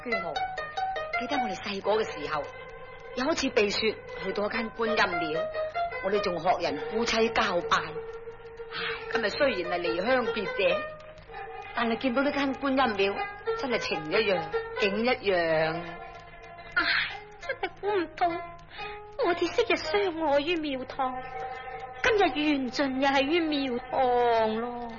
娟豪，記得我哋細個嘅時候，有一次避雪去到一間觀音廟，我哋仲學人夫妻交拜。唉，今日雖然係離鄉別井，但係見到呢間觀音廟，真係情一樣，景一樣。 唉，真係估唔到，我哋昔日相愛於廟堂，今日緣盡又係於廟堂咯。